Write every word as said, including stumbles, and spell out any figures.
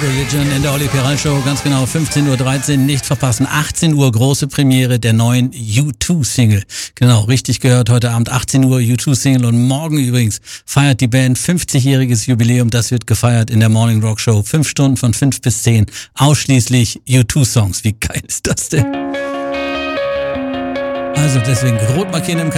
Religion in der Olli Peral Show, ganz genau fünfzehn Uhr dreizehn, nicht verpassen. achtzehn Uhr große Premiere der neuen U zwei Single. Genau, richtig gehört, heute Abend achtzehn Uhr U zwei Single und morgen übrigens feiert die Band fünfzigjähriges Jubiläum. Das wird gefeiert in der Morning Rock Show. Fünf Stunden von fünf bis zehn, ausschließlich U zwei Songs. Wie geil ist das denn? Also deswegen rot markieren im